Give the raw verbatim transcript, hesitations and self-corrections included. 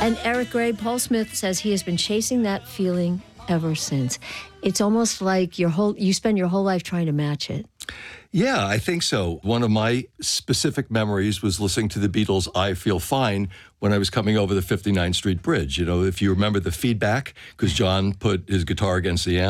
And Eric Gray, Paul Smith says he has been chasing that feeling ever since. It's almost like your whole you spend your whole life trying to match it. Yeah, I think so. One of my specific memories was listening to the Beatles' I Feel Fine when I was coming over the fifty-ninth Street Bridge. You know, if you remember the feedback, because John put his guitar against the amp.